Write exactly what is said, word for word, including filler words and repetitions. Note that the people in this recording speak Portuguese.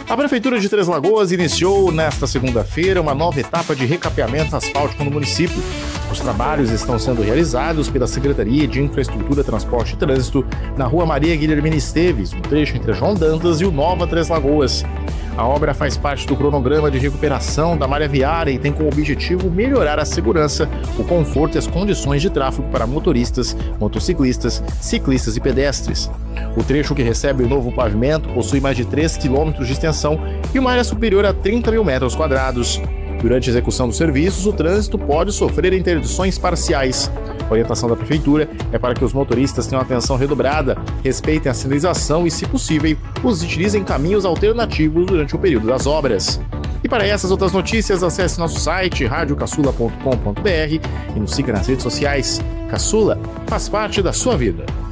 A Prefeitura de Três Lagoas iniciou nesta segunda-feira uma nova etapa de recapeamento asfáltico no município. Os trabalhos estão sendo realizados pela Secretaria de Infraestrutura, Transporte e Trânsito na Rua Maria Guilhermina Esteves, no trecho entre João Dantas e o Nova Três Lagoas. A obra faz parte do cronograma de recuperação da malha viária e tem como objetivo melhorar a segurança, o conforto e as condições de tráfego para motoristas, motociclistas, ciclistas e pedestres. O trecho que recebe o novo pavimento possui mais de três quilômetros de extensão e uma área superior a trinta mil metros quadrados. Durante a execução dos serviços, o trânsito pode sofrer interdições parciais. A orientação da Prefeitura é para que os motoristas tenham atenção redobrada, respeitem a sinalização e, se possível, os utilizem caminhos alternativos durante o período das obras. E para essas outras notícias, acesse nosso site rádio caçula ponto com ponto b r e nos siga nas redes sociais. Caçula faz parte da sua vida.